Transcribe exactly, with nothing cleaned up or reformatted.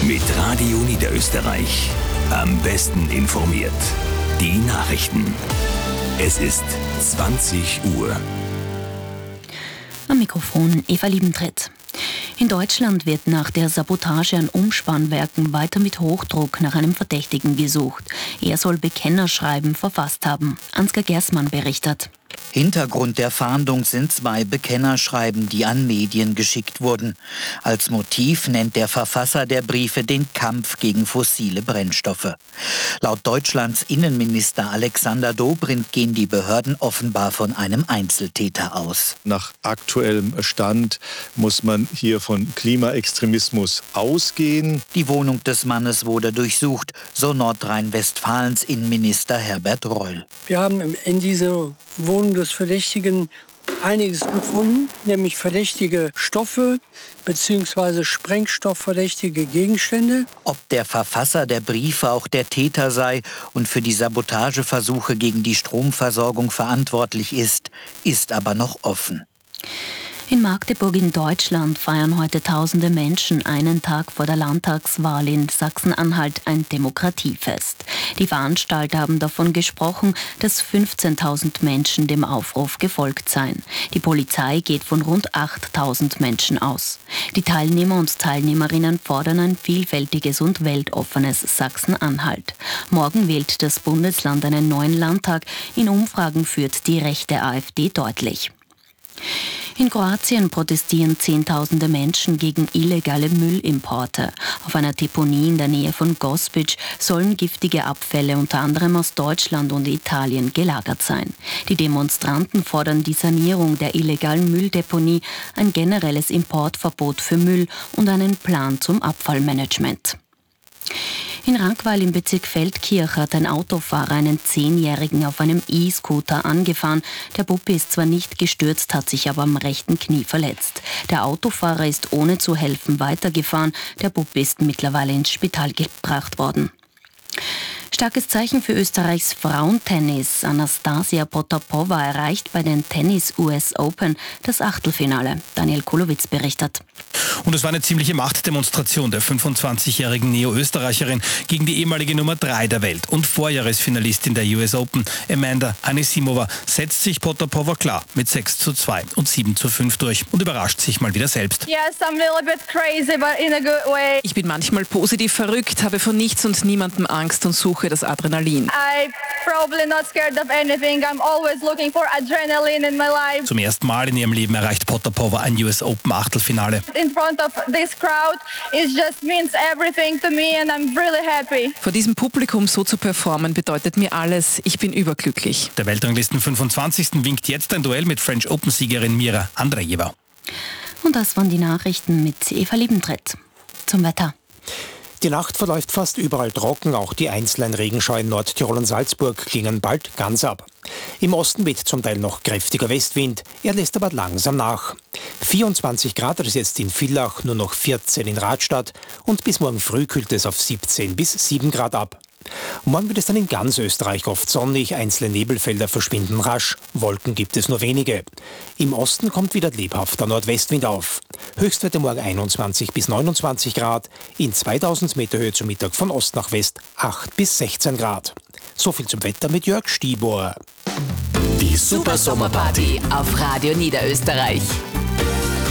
Mit Radio Niederösterreich. Am besten informiert. Die Nachrichten. Es ist zwanzig Uhr. Am Mikrofon Eva Liebentritt. In Deutschland wird nach der Sabotage an Umspannwerken weiter mit Hochdruck nach einem Verdächtigen gesucht. Er soll Bekennerschreiben verfasst haben. Ansgar Gersmann berichtet. Hintergrund der Fahndung sind zwei Bekennerschreiben, die an Medien geschickt wurden. Als Motiv nennt der Verfasser der Briefe den Kampf gegen fossile Brennstoffe. Laut Deutschlands Innenminister Alexander Dobrindt gehen die Behörden offenbar von einem Einzeltäter aus. Nach aktuellem Stand muss man hier von Klimaextremismus ausgehen. Die Wohnung des Mannes wurde durchsucht, so Nordrhein-Westfalens Innenminister Herbert Reul. Wir haben in dieser Wohnung des Verdächtigen einiges gefunden, nämlich verdächtige Stoffe bzw. sprengstoffverdächtige Gegenstände. Ob der Verfasser der Briefe auch der Täter sei und für die Sabotageversuche gegen die Stromversorgung verantwortlich ist, ist aber noch offen. In Magdeburg in Deutschland feiern heute tausende Menschen einen Tag vor der Landtagswahl in Sachsen-Anhalt ein Demokratiefest. Die Veranstalter haben davon gesprochen, dass fünfzehntausend Menschen dem Aufruf gefolgt seien. Die Polizei geht von rund achttausend Menschen aus. Die Teilnehmer und Teilnehmerinnen fordern ein vielfältiges und weltoffenes Sachsen-Anhalt. Morgen wählt das Bundesland einen neuen Landtag. In Umfragen führt die rechte AfD deutlich. In Kroatien protestieren Zehntausende Menschen gegen illegale Müllimporte. Auf einer Deponie in der Nähe von Gospic sollen giftige Abfälle unter anderem aus Deutschland und Italien gelagert sein. Die Demonstranten fordern die Sanierung der illegalen Mülldeponie, ein generelles Importverbot für Müll und einen Plan zum Abfallmanagement. In Rankweil im Bezirk Feldkirch hat ein Autofahrer einen Zehnjährigen auf einem E-Scooter angefahren. Der Bub ist zwar nicht gestürzt, hat sich aber am rechten Knie verletzt. Der Autofahrer ist ohne zu helfen weitergefahren. Der Bub ist mittlerweile ins Spital gebracht worden. Starkes Zeichen für Österreichs Frauentennis. Anastasia Potapova erreicht bei den Tennis-U S Open das Achtelfinale. Daniel Kulowitz berichtet. Und es war eine ziemliche Machtdemonstration der fünfundzwanzigjährigen Neo-Österreicherin gegen die ehemalige Nummer drei der Welt und Vorjahresfinalistin der U S Open, Amanda Anisimova, setzt sich Potapova klar mit sechs zu zwei und sieben zu fünf durch und überrascht sich mal wieder selbst. Yes, I'm a little bit crazy, but in a good way. Ich bin manchmal positiv verrückt, habe vor nichts und niemandem Angst und suche das Adrenalin. I'm probably not scared of anything. I'm always looking for adrenaline in my life. Zum ersten Mal in ihrem Leben erreicht Potapova ein U S Open Achtelfinale. In front of this crowd, it just means everything to me and I'm really happy. Vor diesem Publikum so zu performen bedeutet mir alles. Ich bin überglücklich. Der Weltranglisten fünfundzwanzigsten winkt jetzt ein Duell mit French Open-Siegerin Mira Andreeva. Und das waren die Nachrichten mit Eva Liebentritt. Zum Wetter. Die Nacht verläuft fast überall trocken, auch die einzelnen Regenschauer in Nordtirol und Salzburg klingen bald ganz ab. Im Osten weht zum Teil noch kräftiger Westwind, er lässt aber langsam nach. vierundzwanzig Grad ist jetzt in Villach, nur noch vierzehn in Radstadt und bis morgen früh kühlt es auf siebzehn bis sieben Grad ab. Morgen wird es dann in ganz Österreich oft sonnig, einzelne Nebelfelder verschwinden rasch, Wolken gibt es nur wenige. Im Osten kommt wieder lebhafter Nordwestwind auf. Höchstwerte morgen einundzwanzig bis neunundzwanzig Grad, in zweitausend Meter Höhe zum Mittag von Ost nach West acht bis sechzehn Grad. So viel zum Wetter mit Jörg Stibor. Die Super Sommerparty auf Radio Niederösterreich.